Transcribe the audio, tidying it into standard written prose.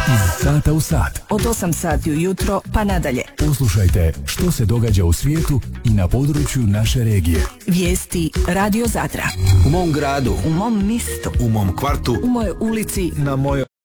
Iz sata u sat. Od 8 sati ujutro pa nadalje. Poslušajte što se događa u svijetu i na području naše regije. Vijesti Radio Zadra. U mom gradu. U mom mistu. U mom kvartu. U mojoj ulici. Na mojoj